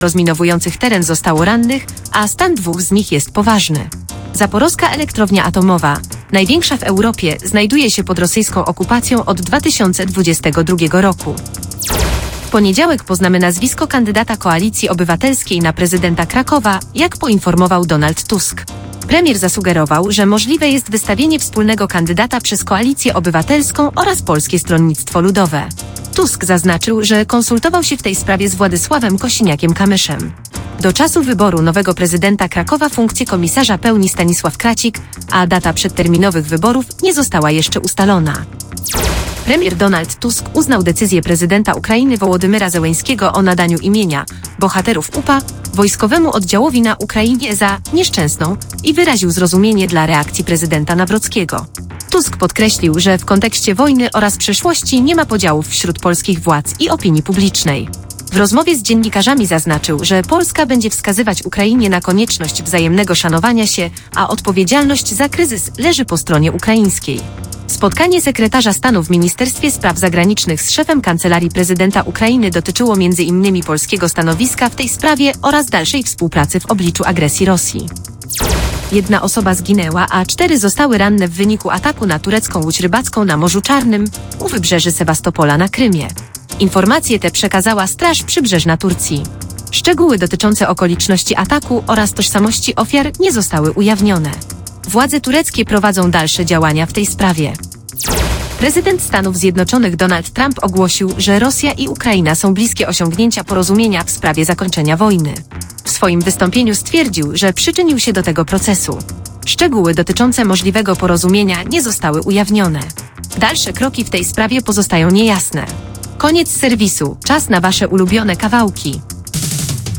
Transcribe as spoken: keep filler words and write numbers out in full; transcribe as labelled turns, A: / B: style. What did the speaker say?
A: rozminowujących teren zostało rannych, a stan dwóch z nich jest poważny. Zaporowska elektrownia atomowa, największa w Europie, znajduje się pod rosyjską okupacją od dwa tysiące dwudziestego drugiego roku. W poniedziałek poznamy nazwisko kandydata Koalicji Obywatelskiej na prezydenta Krakowa, jak poinformował Donald Tusk. Premier zasugerował, że możliwe jest wystawienie wspólnego kandydata przez Koalicję Obywatelską oraz Polskie Stronnictwo Ludowe. Tusk zaznaczył, że konsultował się w tej sprawie z Władysławem Kosiniakiem-Kamyszem. Do czasu wyboru nowego prezydenta Krakowa funkcję komisarza pełni Stanisław Kracik, a data przedterminowych wyborów nie została jeszcze ustalona. Premier Donald Tusk uznał decyzję prezydenta Ukrainy Wołodymyra Zełenskiego o nadaniu imienia bohaterów U P A wojskowemu oddziałowi na Ukrainie za nieszczęsną i wyraził zrozumienie dla reakcji prezydenta Nawrockiego. Tusk podkreślił, że w kontekście wojny oraz przeszłości nie ma podziałów wśród polskich władz i opinii publicznej. W rozmowie z dziennikarzami zaznaczył, że Polska będzie wskazywać Ukrainie na konieczność wzajemnego szanowania się, a odpowiedzialność za kryzys leży po stronie ukraińskiej. Spotkanie sekretarza stanu w Ministerstwie Spraw Zagranicznych z szefem Kancelarii Prezydenta Ukrainy dotyczyło między innymi polskiego stanowiska w tej sprawie oraz dalszej współpracy w obliczu agresji Rosji. Jedna osoba zginęła, a cztery zostały ranne w wyniku ataku na turecką łódź rybacką na Morzu Czarnym u wybrzeży Sewastopola na Krymie. Informacje te przekazała Straż Przybrzeżna Turcji. Szczegóły dotyczące okoliczności ataku oraz tożsamości ofiar nie zostały ujawnione. Władze tureckie prowadzą dalsze działania w tej sprawie. Prezydent Stanów Zjednoczonych Donald Trump ogłosił, że Rosja i Ukraina są bliskie osiągnięcia porozumienia w sprawie zakończenia wojny. W swoim wystąpieniu stwierdził, że przyczynił się do tego procesu. Szczegóły dotyczące możliwego porozumienia nie zostały ujawnione. Dalsze kroki w tej sprawie pozostają niejasne. Koniec serwisu. Czas na Wasze ulubione kawałki.